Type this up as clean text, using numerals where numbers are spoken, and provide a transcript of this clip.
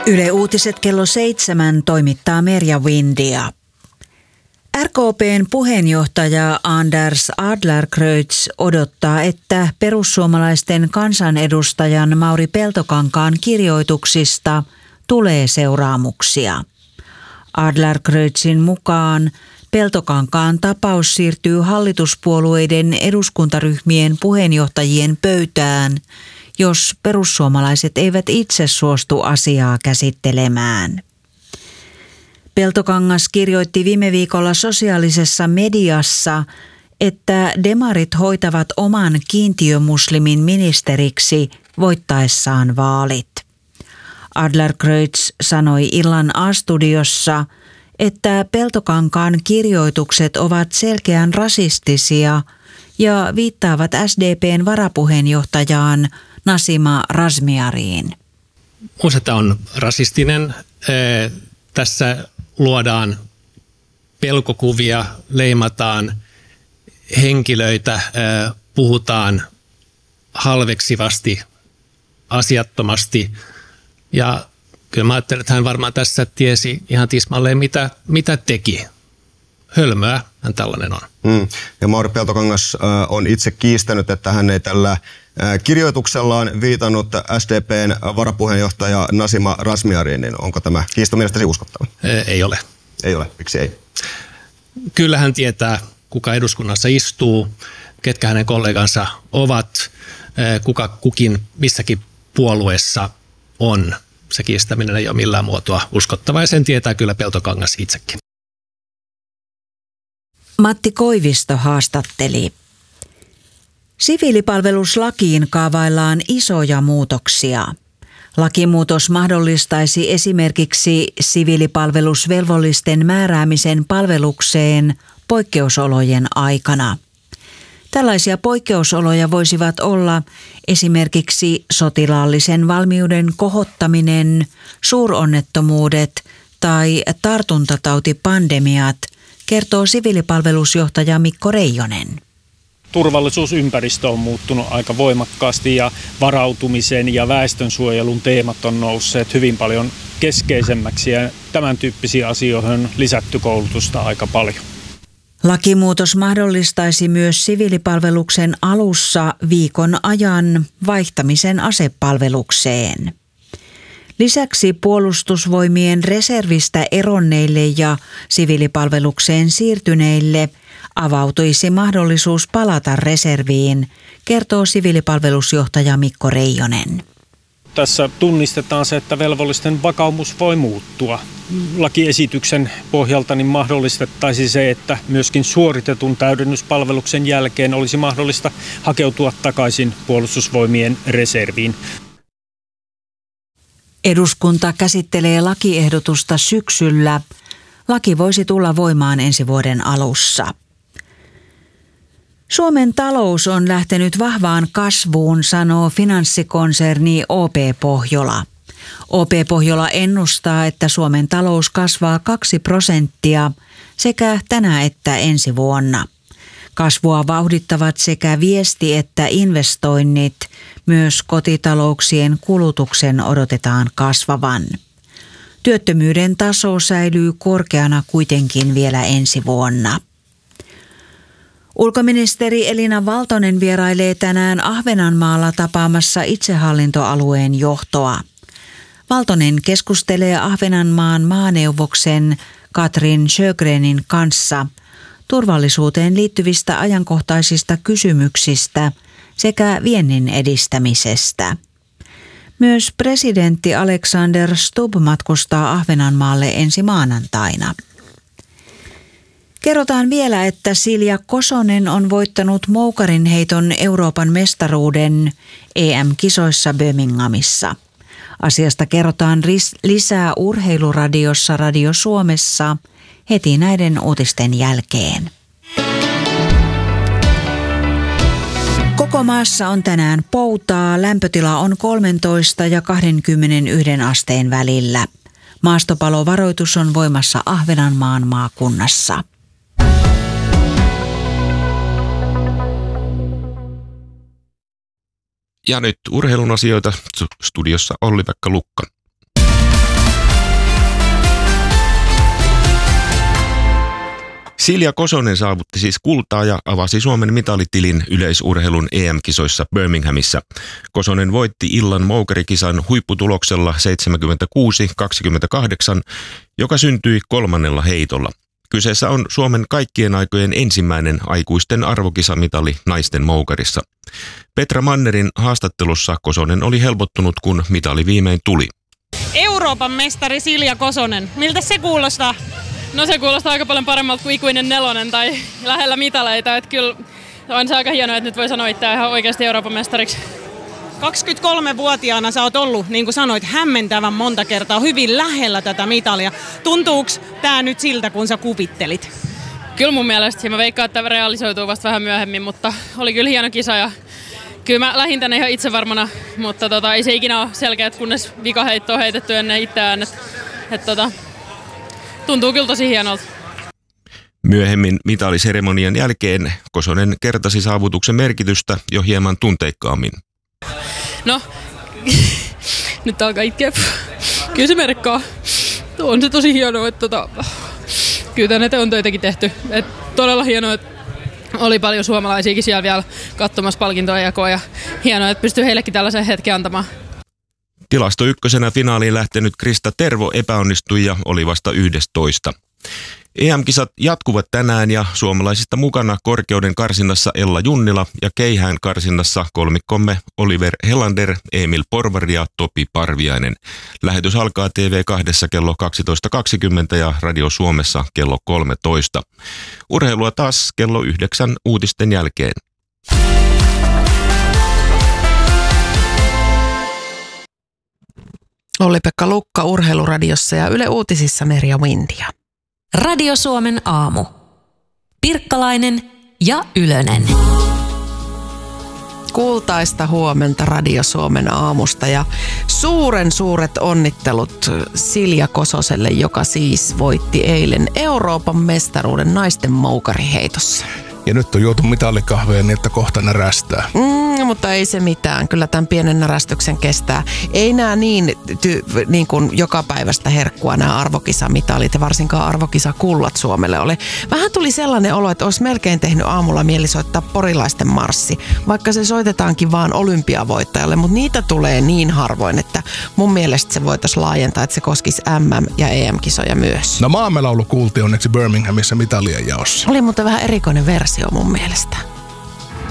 Yle Uutiset kello 7 toimittaa Merja Windia. RKP:n puheenjohtaja Anders Adlercreutz odottaa, että perussuomalaisten kansanedustajan Mauri Peltokankaan kirjoituksista tulee seuraamuksia. Adlercreutzin mukaan Peltokankaan tapaus siirtyy hallituspuolueiden eduskuntaryhmien puheenjohtajien pöytään, jos perussuomalaiset eivät itse suostu asiaa käsittelemään. Peltokangas kirjoitti viime viikolla sosiaalisessa mediassa, että demarit hoitavat oman kiintiömuslimin ministeriksi voittaessaan vaalit. Adlercreutz sanoi illan A-studiossa, että Peltokankaan kirjoitukset ovat selkeän rasistisia ja viittaavat SDP:n varapuheenjohtajaan Nasima Razmyariin. Minusta tämä on rasistinen. Tässä luodaan pelkokuvia, leimataan henkilöitä, puhutaan halveksivasti, asiattomasti. Ja kyllä mä ajattelen, että hän varmaan tässä tiesi ihan tismalleen, mitä teki. Hölmöä hän tällainen on. Ja Mauri Peltokangas on itse kiistänyt, että hän ei tällä kirjoituksellaan viitannut SDP:n varapuheenjohtaja Nasima Razmyariin, niin onko tämä kiisto mielestäsi uskottava? Ei ole. Ei ole. Miksi ei? Kyllä hän tietää, kuka eduskunnassa istuu, ketkä hänen kollegansa ovat, kuka kukin missäkin puolueessa on. Se kiistäminen ei ole millään muotoa uskottavaa ja sen tietää kyllä Peltokangas itsekin. Matti Koivisto haastatteli. Siviilipalveluslakiin kaavaillaan isoja muutoksia. Lakimuutos mahdollistaisi esimerkiksi siviilipalvelusvelvollisten määräämisen palvelukseen poikkeusolojen aikana. Tällaisia poikkeusoloja voisivat olla esimerkiksi sotilaallisen valmiuden kohottaminen, suuronnettomuudet tai tartuntatautipandemiat, kertoo siviilipalvelusjohtaja Mikko Reijonen. Turvallisuusympäristö on muuttunut aika voimakkaasti ja varautumisen ja väestönsuojelun teemat on nousseet hyvin paljon keskeisemmäksi ja tämän tyyppisiin asioihin on lisätty koulutusta aika paljon. Lakimuutos mahdollistaisi myös siviilipalveluksen alussa viikon ajan vaihtamisen asepalvelukseen. Lisäksi puolustusvoimien reservistä eronneille ja siviilipalvelukseen siirtyneille avautuisi mahdollisuus palata reserviin, kertoo siviilipalvelusjohtaja Mikko Reijonen. Tässä tunnistetaan se, että velvollisten vakaumus voi muuttua. Lakiesityksen pohjalta niin mahdollistettaisiin se, että myöskin suoritetun täydennyspalveluksen jälkeen olisi mahdollista hakeutua takaisin puolustusvoimien reserviin. Eduskunta käsittelee lakiehdotusta syksyllä. Laki voisi tulla voimaan ensi vuoden alussa. Suomen talous on lähtenyt vahvaan kasvuun, sanoo finanssikonserni OP Pohjola. OP Pohjola ennustaa, että Suomen talous kasvaa 2% sekä tänä että ensi vuonna. Kasvua vauhdittavat sekä viesti- että investoinnit. Myös kotitalouksien kulutuksen odotetaan kasvavan. Työttömyyden taso säilyy korkeana kuitenkin vielä ensi vuonna. Ulkoministeri Elina Valtonen vierailee tänään Ahvenanmaalla tapaamassa itsehallintoalueen johtoa. Valtonen keskustelee Ahvenanmaan maaneuvoksen Katrin Sjögrenin kanssa turvallisuuteen liittyvistä ajankohtaisista kysymyksistä sekä viennin edistämisestä. Myös presidentti Alexander Stubb matkustaa Ahvenanmaalle ensi maanantaina. Kerrotaan vielä, että Silja Kosonen on voittanut moukarinheiton Euroopan mestaruuden EM-kisoissa Birminghamissa. Asiasta kerrotaan lisää Urheiluradiossa Radio Suomessa heti näiden uutisten jälkeen. Koko maassa on tänään poutaa. Lämpötila on 13 ja 21 asteen välillä. Maastopalovaroitus on voimassa Ahvenanmaan maakunnassa. Ja nyt urheilun asioita. Studiossa Olli-Pekka Lukka. Silja Kosonen saavutti siis kultaa ja avasi Suomen mitalitilin yleisurheilun EM-kisoissa Birminghamissa. Kosonen voitti illan moukarikisan huipputuloksella 76-28, joka syntyi 3. heitolla. Kyseessä on Suomen kaikkien aikojen ensimmäinen aikuisten arvokisamitali naisten moukarissa. Petra Mannerin haastattelussa Kosonen oli helpottunut, kun mitali viimein tuli. Euroopan mestari Silja Kosonen. Miltä se kuulostaa? No se kuulostaa aika paljon paremmalta kuin ikuinen 4 tai lähellä mitaleita. Että kyllä on se aika hienoa, että nyt voi sanoa itseään ihan oikeasti Euroopan mestariksi. 23-vuotiaana sä oot ollut, niin kuin sanoit, hämmentävän monta kertaa hyvin lähellä tätä mitalia. Tuntuuko tää nyt siltä, kun sä kuvittelit? Kyllä mun mielestä. Mä veikkaan, että realisoituu vasta vähän myöhemmin, mutta oli kyllä hieno kisa ja kyllä mä lähdin tänne ihan itsevarmana, mutta ei se ikinä ole selkeä, kunnes vikaheitto on heitetty ennen itseään. Tuntuu kyllä tosi hienolta. Myöhemmin mitaliseremonian jälkeen Kosonen kertasi saavutuksen merkitystä jo hieman tunteikkaammin. No, nyt alkaa itkeä. Kyllä se merkkaa. On se tosi hienoa, että kyllä tänne on töitäkin tehty. Todella hienoa, että oli paljon suomalaisiakin siellä vielä katsomassa palkintojen jakoa ja hienoa, että pystyy heillekin tällaisen hetken antamaan. Tilasto ykkösenä finaaliin lähtenyt Krista Tervo epäonnistui ja oli vasta 11. EM-kisat jatkuvat tänään ja suomalaisista mukana korkeuden karsinnassa Ella Junnila ja keihään karsinnassa kolmikkomme Oliver Helander, Emil Porvari ja Topi Parviainen. Lähetys alkaa TV2 kello 12.20 ja Radio Suomessa kello 13. Urheilua taas kello 9 uutisten jälkeen. Olli-Pekka Lukka Urheiluradiossa ja Yle Uutisissa Merja Windia. Radio Suomen aamu. Pirkkalainen ja Ylönen. Kultaista huomenta Radio Suomen aamusta ja suuret onnittelut Silja Kososelle, joka siis voitti eilen Euroopan mestaruuden naisten moukariheitossa. Ja nyt on juotu mitalikahveen niin, että kohta närästää. Mutta ei se mitään. Kyllä tämän pienen närästyksen kestää. Ei nämä niin kuin joka päivästä herkkua nämä arvokisamitalit ja varsinkaan arvokisakullat Suomelle ole. Vähän tuli sellainen olo, että olisi melkein tehnyt aamulla mieli soittaa porilaisten marssi, vaikka se soitetaankin vaan olympiavoittajalle, mutta niitä tulee niin harvoin, että mun mielestä se voitaisiin laajentaa, että se koskisi MM- ja EM-kisoja myös. No maamelaulu kuultiin onneksi Birminghamissa mitalien jaossa. Oli muuten vähän erikoinen versio mun mielestä.